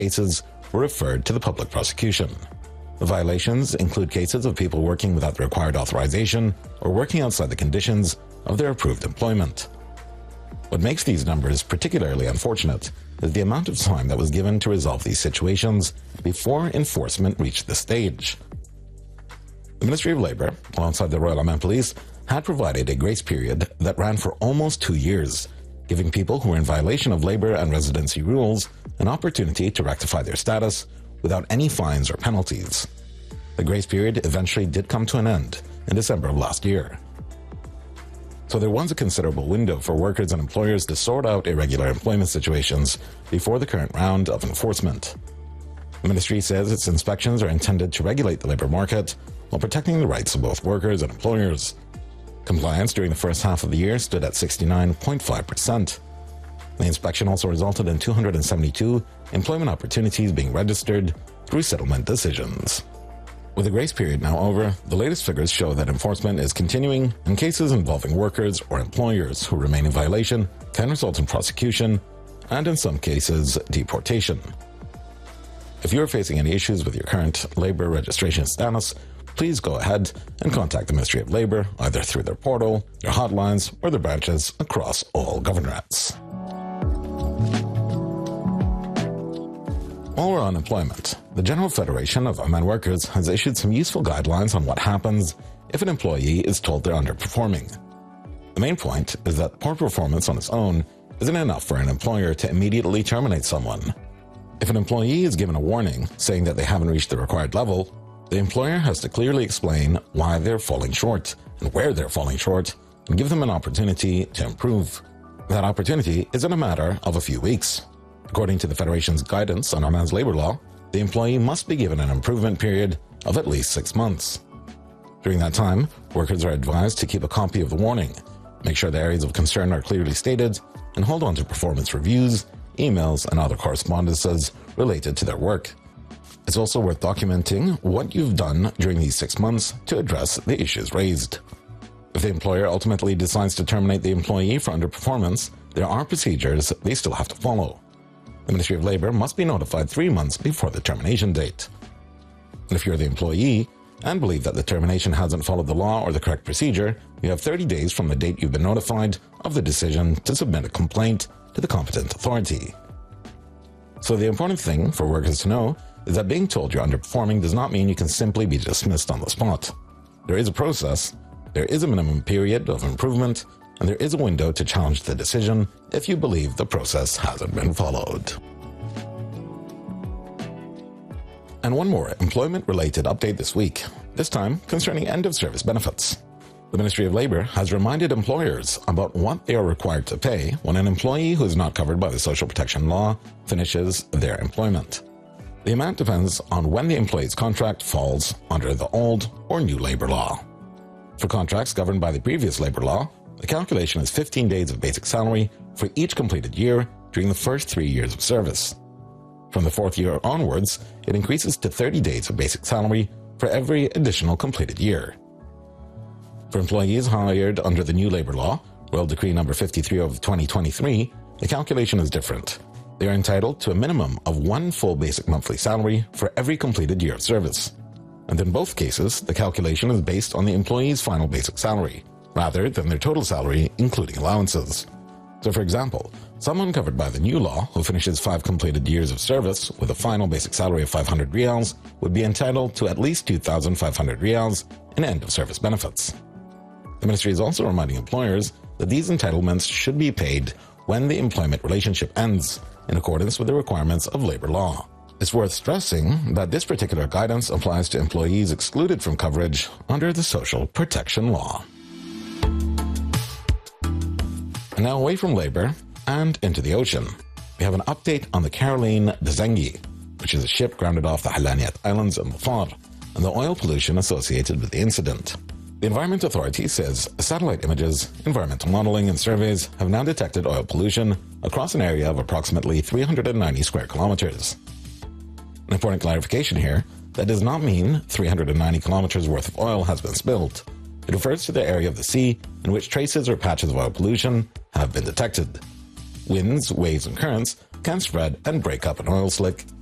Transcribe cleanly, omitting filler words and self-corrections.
cases were referred to the public prosecution. The violations include cases of people working without the required authorization or working outside the conditions of their approved employment. What makes these numbers particularly unfortunate is the amount of time that was given to resolve these situations before enforcement reached this stage. The Ministry of Labour, alongside the Royal Oman Police, had provided a grace period that ran for almost 2 years, giving people who were in violation of labour and residency rules an opportunity to rectify their status without any fines or penalties. The grace period eventually did come to an end in December of last year. So there was a considerable window for workers and employers to sort out irregular employment situations before the current round of enforcement. The ministry says its inspections are intended to regulate the labour market while protecting the rights of both workers and employers. Compliance during the first half of the year stood at 69.5%. The inspection also resulted in 272 employment opportunities being registered through settlement decisions. With the grace period now over, the latest figures show that enforcement is continuing, and cases involving workers or employers who remain in violation can result in prosecution and, in some cases, deportation. If you are facing any issues with your current labour registration status, please go ahead and contact the Ministry of Labour either through their portal, their hotlines, or their branches across all governorates. While we're on employment, the General Federation of Oman Workers has issued some useful guidelines on what happens if an employee is told they're underperforming. The main point is that poor performance on its own isn't enough for an employer to immediately terminate someone. If an employee is given a warning saying that they haven't reached the required level, the employer has to clearly explain why they're falling short and where they're falling short and give them an opportunity to improve. That opportunity isn't a matter of a few weeks. According to the Federation's guidance on Oman's labour law, the employee must be given an improvement period of at least 6 months. During that time, workers are advised to keep a copy of the warning, make sure the areas of concern are clearly stated, and hold on to performance reviews, emails, and other correspondences related to their work. It's also worth documenting what you've done during these 6 months to address the issues raised. If the employer ultimately decides to terminate the employee for underperformance, there are procedures they still have to follow. The Ministry of Labour must be notified 3 months before the termination date. And if you're the employee and believe that the termination hasn't followed the law or the correct procedure, you have 30 days from the date you've been notified of the decision to submit a complaint to the competent authority. So the important thing for workers to know is that being told you're underperforming does not mean you can simply be dismissed on the spot. There is a process, there is a minimum period of improvement, and there is a window to challenge the decision if you believe the process hasn't been followed. And one more employment-related update this week, this time concerning end-of-service benefits. The Ministry of Labour has reminded employers about what they are required to pay when an employee who is not covered by the social protection law finishes their employment. The amount depends on when the employee's contract falls under the old or new labour law. For contracts governed by the previous labour law, the calculation is 15 days of basic salary for each completed year during the first 3 years of service. From the 4th year onwards, it increases to 30 days of basic salary for every additional completed year. For employees hired under the new labour law, Royal Decree No. 53 of 2023, the calculation is different. They are entitled to a minimum of 1 full basic monthly salary for every completed year of service. And in both cases, the calculation is based on the employee's final basic salary, rather than their total salary, including allowances. So for example, someone covered by the new law who finishes 5 completed years of service with a final basic salary of 500 riyals would be entitled to at least 2,500 riyals in end-of-service benefits. The ministry is also reminding employers that these entitlements should be paid when the employment relationship ends, in accordance with the requirements of labour law. It's worth stressing that this particular guidance applies to employees excluded from coverage under the social protection law. And now away from labour and into the ocean. We have an update on the Caroline de Zengi, which is a ship grounded off the Halaniyat Islands in Mufar, and the oil pollution associated with the incident. The Environment Authority says satellite images, environmental modelling and surveys have now detected oil pollution across an area of approximately 390 square kilometres. An important clarification here, that does not mean 390 kilometres worth of oil has been spilled. It refers to the area of the sea in which traces or patches of oil pollution have been detected. Winds, waves and currents can spread and break up an oil slick